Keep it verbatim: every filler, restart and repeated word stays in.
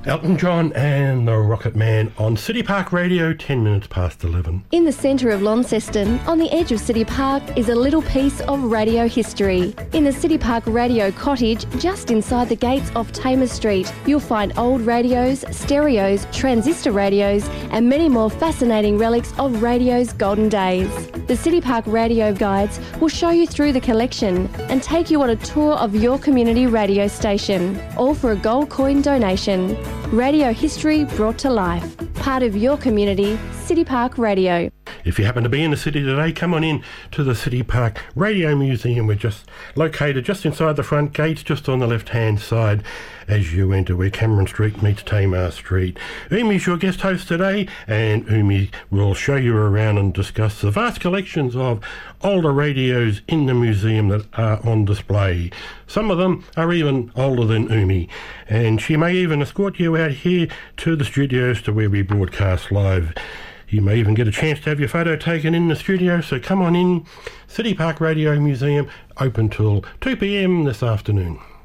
Elton John and the Rocket Man on City Park Radio, ten minutes past eleven. In the centre of Launceston, on the edge of City Park, is a little piece of radio history. In the City Park Radio Cottage, just inside the gates off Tamer Street, you'll find old radios, stereos, transistor radios, and many more fascinating relics of radio's golden days. The City Park Radio Guides will show you through the collection and take you on a tour of your community radio station, all for a gold coin donation. Radio history brought to life. Part of your community, City Park Radio. If you happen to be in the city today, come on in to the City Park Radio Museum. We're just located just inside the front gates, just on the left-hand side as you enter, where Cameron Street meets Tamar Street. Umi's your guest host today, and Umi will show you around and discuss the vast collections of older radios in the museum that are on display. Some of them are even older than Umi, and she may even escort you out here to the studios to where we broadcast live. You may even get a chance to have your photo taken in the studio, so come on in. City Park Radio Museum, open till two p m this afternoon.